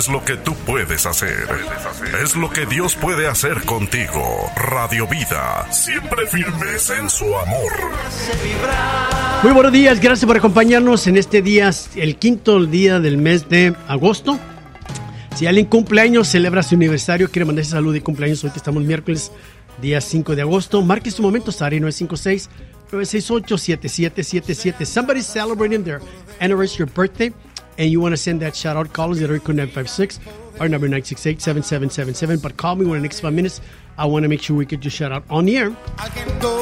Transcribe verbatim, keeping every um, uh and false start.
es lo que tú puedes hacer. Es lo que Dios puede hacer contigo. Radio Vida, siempre firmes en su amor. Muy buenos días, gracias por acompañarnos en este día, el quinto día del mes de agosto. Si alguien cumpleaños, celebra su aniversario, quiere mandarse salud de cumpleaños, hoy que estamos miércoles, día cinco de agosto, marque su momento, Sari nueve cinco seis, nueve seis ocho, siete siete siete siete. Somebody's celebrating their anniversary birthday, and you want to send that shout out, call us at area code nine five six, our number nine six eight, seven seven seven seven, but call me within the next five minutes. I want to make sure we get your shout out on the air.